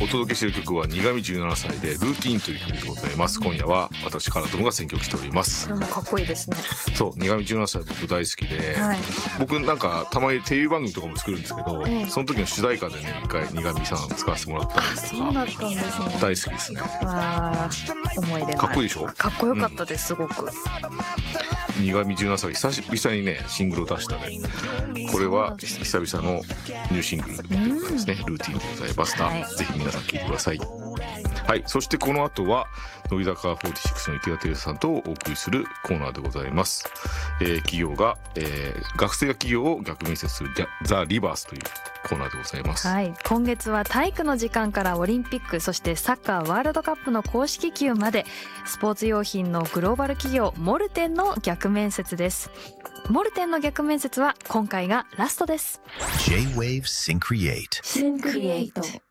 お届けしている曲は苦味17歳でルーティーンという曲でございます。今夜は私カナトムが選曲しております。 これもかっこいいですね。 そう、苦味17歳僕大好きで、 はい、 僕なんかたまにテレビ番組とかも作るんですけど、その時の主題歌でね一回苦味さん使わせてもらったんですが、 そうだったんですね。 大好きですね。 わー、思い出ない。 かっこいいでしょ。 かっこよかったです、すごく。 苦味17歳久々にねシングルを出したね。これは久々のニューシングルということですね。ルーティーンでございます。 はい、 ぜひ皆さん聴いてください。はい、そしてこの後は乃木坂46の池田輝さんとお送りするコーナーでございます。企業が、学生が企業を逆面接するザ・リバースというコーナーでございます。 はい、今月は体育の時間からオリンピック、そしてサッカーワールドカップの公式球までスポーツ用品のグローバル企業モルテンの逆面接です。モルテンの逆面接は今回がラストです。 J-Wave Syncreate